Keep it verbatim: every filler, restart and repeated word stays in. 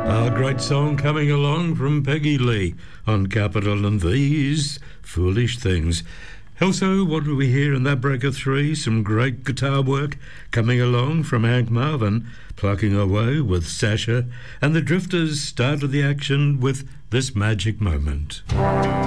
A great song coming along from Peggy Lee on Capital and These Foolish Things. Also, what do we hear in that break of three? Some great guitar work coming along from Hank Marvin, plucking away with Sasha, and the Drifters started the action with This Magic Moment.